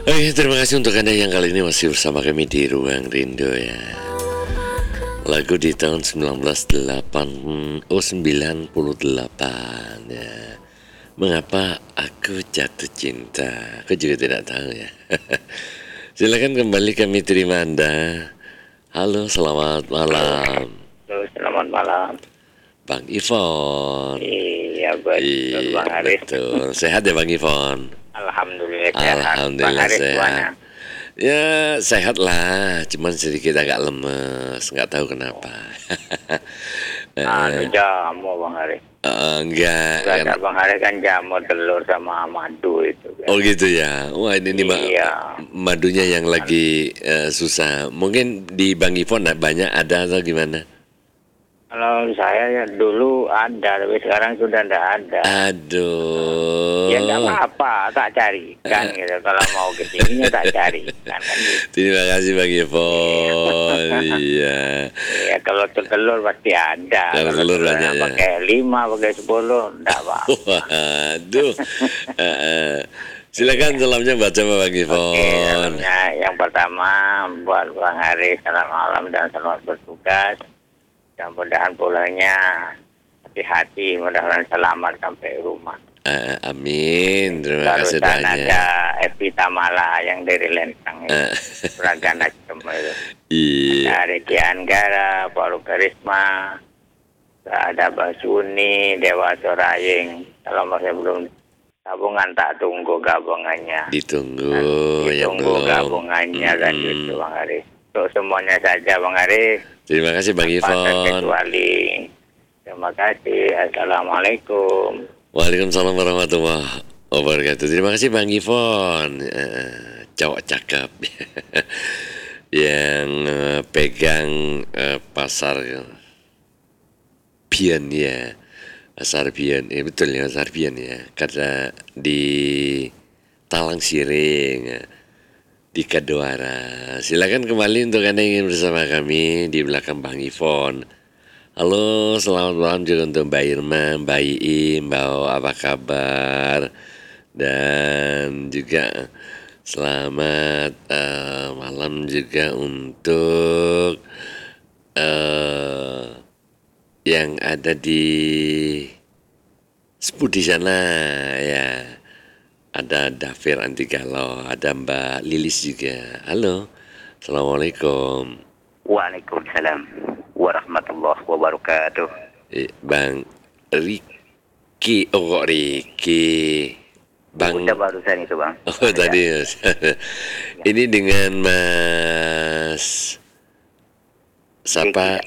Oke, terima kasih untuk Anda yang kali ini masih bersama kami di Ruang Rindu ya. Lagu di tahun 98 ya. Mengapa aku jatuh cinta? Aku juga tidak tahu ya. Silakan kembali kami terima Anda. Halo, selamat malam. Halo, selamat malam. Bang Ivon. Iya, betul Bang Haris. Betul. Sehat ya Bang Ivon? Alhamdulillah sehat. Bang Alhamdulillah Haris sehat. gimana? Ya sehat lah, cuman sedikit agak lemes, nggak tahu kenapa. Jamu Bang Haris. Enggak. Kata Bang Haris kan jamu telur sama madu itu kan. Oh gitu ya. Wah ini Iya. madunya yang lagi susah. Mungkin di Bang Ivon banyak ada atau gimana? Kalau saya ya dulu ada, tapi sekarang sudah tidak ada. Aduh. Ya tidak apa-apa, tak cari kan gitu. Kalau mau kesininya tak cari kan gitu. Terima kasih Bang Ivon. Iya. Ya kalau telur pasti ada. Kalau telur banyak ya. Pakai 5, pakai 10, tidak apa-apa. Waduh. Silakan salamnya baca Bang Ivon. Salamnya yang pertama buat Bang Haris, selamat malam dan selamat bertugas. Mudah-mudahan pulangnya hati-hati, mudah-mudahan selamat sampai rumah. Amin, terima kasih banyak. Ada Epi Tamala yang dari Lentang itu, Pragana itu. Iya. Ada Riki Anggara, Paulu Karisma, ada Bang Suni, Dewa Soraying. Kalau masih belum gabungan tak tunggu gabungannya. Ditunggu yang belum. Gabungannya dan itu Bang Haris. Untuk semuanya saja Bang Haris. Terima kasih Bang Ivon. Kecuali. Terima kasih. Assalamualaikum. Waalaikumsalam warahmatullahi wabarakatuh. Terima kasih Bang Ivon. Cowok cakep yang pegang pasar Bian ya. Pasar Bian, betul ya Pasar Bian ya. Karena di Talang Siring, di Kadowara. Silakan kembali untuk Anda yang ingin bersama kami di belakang Bang Ivon. Halo, selamat malam juga untuk Mbak Irma, Mbak Iim, Mbak O, apa kabar? Dan juga selamat malam juga untuk yang ada di Spudi sana ya. Ada Dafir Antigalo, ada Mbak Lilis juga. Halo, Assalamualaikum. Waalaikumsalam warahmatullahi wabarakatuh. Bang Riki, kok Riki? Bang. Udah barusan itu Bang. Oh tadi. Ini dengan Mas siapa?